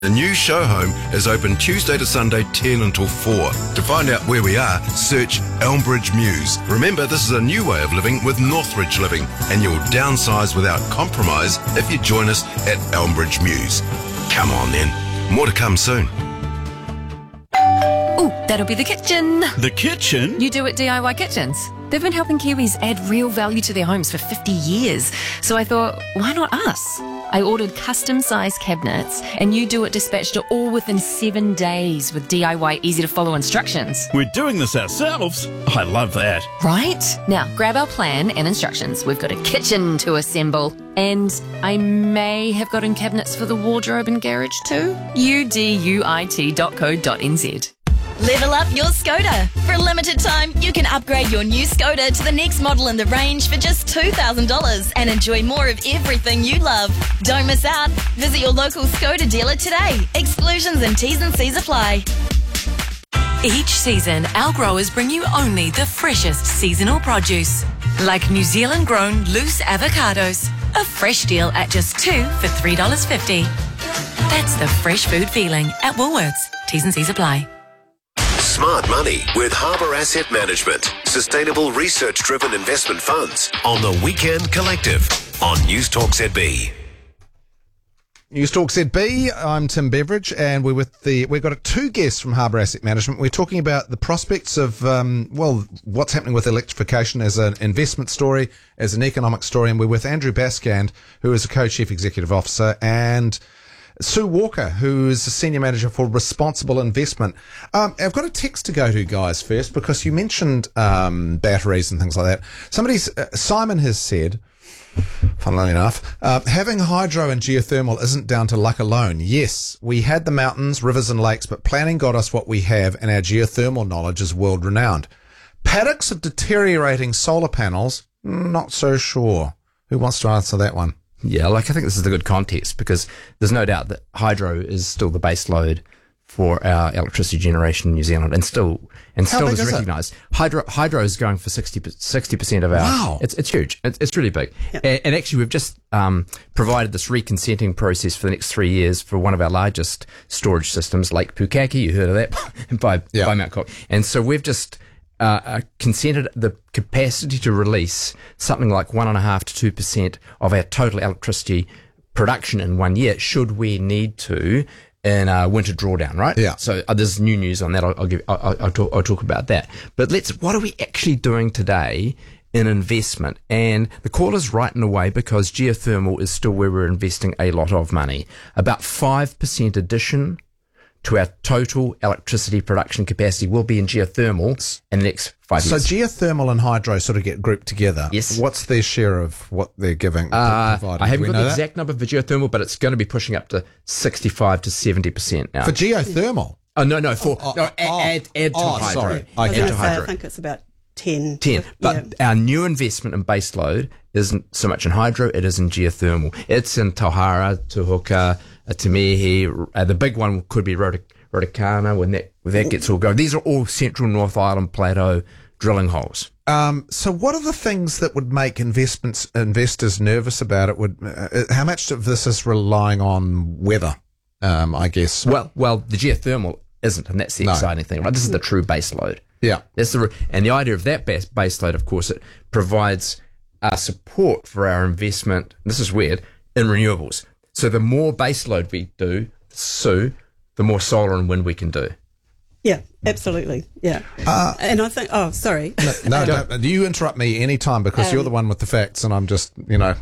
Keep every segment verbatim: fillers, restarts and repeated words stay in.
The new show home is open Tuesday to Sunday, ten until four. To find out where we are, search Elmbridge Mews. Remember, this is a new way of living with Northridge Living, and you'll downsize without compromise if you join us at Elmbridge Mews. Come on then. More to come soon. Ooh, that'll be the kitchen. The kitchen? You do at D I Y Kitchens. They've been helping Kiwis add real value to their homes for fifty years. So I thought, why not us? I ordered custom-sized cabinets, and You Do It dispatched it all within seven days with D I Y easy-to-follow instructions. We're doing this ourselves. I love that. Right? Now, grab our plan and instructions. We've got a kitchen to assemble. And I may have gotten cabinets for the wardrobe and garage too. U D U I T dot co dot N Z. Level up your Skoda. For a limited time, you can upgrade your new Skoda to the next model in the range for just two thousand dollars and enjoy more of everything you love. Don't miss out. Visit your local Skoda dealer today. Exclusions and T's and C's apply. Each season, our growers bring you only the freshest seasonal produce, like New Zealand grown loose avocados. A fresh deal at just two for three dollars fifty. That's the fresh food feeling at Woolworths. T's and C's apply. Smart Money with Harbour Asset Management. Sustainable research-driven investment funds on the Weekend Collective on Newstalk Z B. Newstalk Z B, I'm Tim Beveridge, and we're with the, we've got two guests from Harbour Asset Management. We're talking about the prospects of, um, well, what's happening with electrification as an investment story, as an economic story, and we're with Andrew Baskand, who is a co-chief executive officer, and Sue Walker, who is the Senior Manager for Responsible Investment. Um, I've got a text to go to, guys, first, because you mentioned um, batteries and things like that. Somebody's, uh, Simon has said, funnily enough, uh, having hydro and geothermal isn't down to luck alone. Yes, we had the mountains, rivers and lakes, but planning got us what we have, and our geothermal knowledge is world-renowned. Paddocks of deteriorating solar panels, not so sure. Who wants to answer that one? Yeah, like I think this is a good context because there's no doubt that hydro is still the base load for our electricity generation in New Zealand, and still and How still big is is recognised. Hydro hydro is going for sixty percent of our. Wow. It's it's huge. It's, it's really big. Yep. And, and actually, we've just um, provided this reconsenting process for the next three years for one of our largest storage systems, Lake Pukaki. You heard of that by Yeah. by Mount Cook. And so we've just Uh, uh, consented the capacity to release something like one and a half to two percent of our total electricity production in one year, should we need to in a winter drawdown, right? Yeah. So uh, there's new news on that. I'll, I'll give. I'll, I'll, talk, I'll talk about that. But let's. What are we actually doing today in investment? And the call is right in a way because geothermal is still where we're investing a lot of money. About five percent addition to our total electricity production capacity will be in geothermal in the next five So years. geothermal and hydro sort of get grouped together. Yes. What's their share of what they're giving? Uh, providing? I Do haven't we got know the that? exact number for geothermal, but it's going to be pushing up to sixty-five to seventy percent now. For geothermal? oh, no, no, for, Oh, no, oh, add, add to oh, hydro. sorry. I was Okay. going Add to to say, I hydro. think it's about ten. ten. But Yeah. our new investment in base load isn't so much in hydro, it is in geothermal. It's in Tauhara, Tuhuka, uh, Te Mihi. Uh, the big one could be Rota, Rotakana when that, when that gets all going. These are all central North Island Plateau drilling holes. Um, so what are the things that would make investments investors nervous about it? Would uh, how much of this is relying on weather, um, I guess? Well, well, the geothermal isn't, and that's the No. exciting thing, right? This is the true base load. Yeah. That's the, and the idea of that base, base load, of course, it provides uh, support for our investment, this is weird, in renewables. So the more base load we do, Sue, the more solar and wind we can do. Yeah, absolutely. Yeah. Uh, and I think, oh, sorry. No, no, no, you interrupt me anytime because Um, you're the one with the facts and I'm just, you know.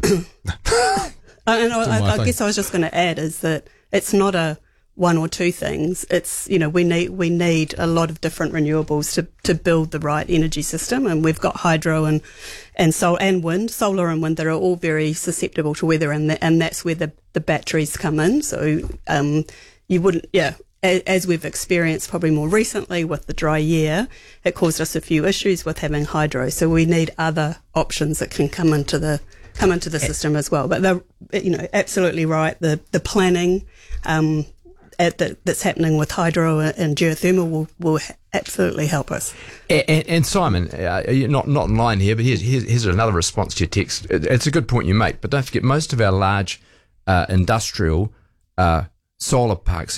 Uh, and I, my I, I thing. guess I was just going to add is that it's not a one or two things. It's, you know, we need we need a lot of different renewables to, to build the right energy system, and we've got hydro and and sol and wind, solar and wind that are all very susceptible to weather, and the, and that's where the, the batteries come in. So um, you wouldn't, yeah. As we've experienced probably more recently with the dry year, it caused us a few issues with having hydro. So we need other options that can come into the come into the system as well. But they're, you know, absolutely right. The the planning um, at the, that's happening with hydro and geothermal will will absolutely help us. And, and, and Simon, uh, you're not not in line here, but here's, here's here's another response to your text. It, it's a good point you make, but don't forget most of our large uh, industrial uh, solar parks